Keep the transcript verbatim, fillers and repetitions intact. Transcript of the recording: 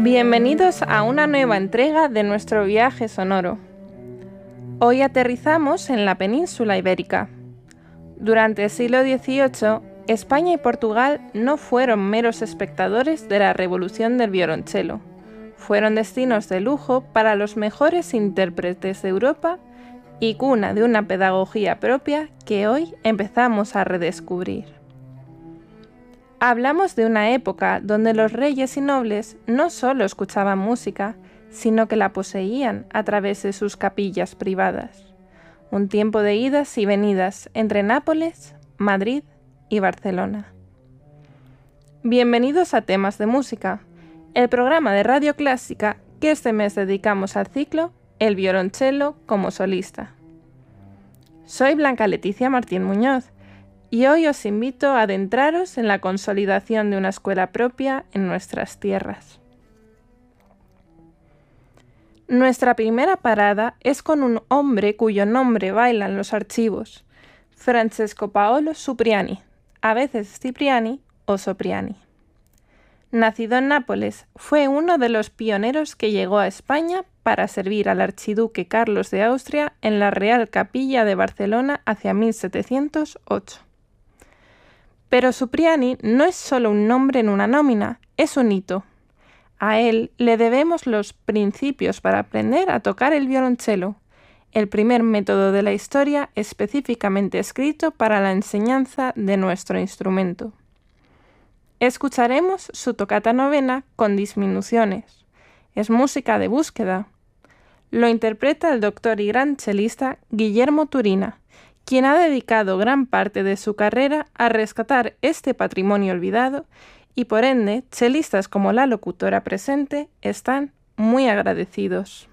Bienvenidos a una nueva entrega de nuestro viaje sonoro. Hoy aterrizamos en la península ibérica. Durante el siglo dieciocho, España y Portugal no fueron meros espectadores de la revolución del violonchelo. Fueron destinos de lujo para los mejores intérpretes de Europa y cuna de una pedagogía propia que hoy empezamos a redescubrir. Hablamos de una época donde los reyes y nobles no solo escuchaban música, sino que la poseían a través de sus capillas privadas. Un tiempo de idas y venidas entre Nápoles, Madrid y Barcelona. Bienvenidos a Temas de Música, el programa de Radio Clásica que este mes dedicamos al ciclo El violonchelo como solista. Soy Blanca Leticia Martín Muñoz, y hoy os invito a adentraros en la consolidación de una escuela propia en nuestras tierras. Nuestra primera parada es con un hombre cuyo nombre baila en los archivos, Francesco Paolo Cipriani, a veces Cipriani o Sopriani. Nacido en Nápoles, fue uno de los pioneros que llegó a España para servir al archiduque Carlos de Austria en la Real Capilla de Barcelona hacia mil setecientos ocho. Pero Cipriani no es solo un nombre en una nómina, es un hito. A él le debemos los principios para aprender a tocar el violonchelo, el primer método de la historia específicamente escrito para la enseñanza de nuestro instrumento. Escucharemos su tocata novena con disminuciones. Es música de búsqueda. Lo interpreta el doctor y gran chelista Guillermo Turina, quien ha dedicado gran parte de su carrera a rescatar este patrimonio olvidado y por ende, chelistas como la locutora presente están muy agradecidos.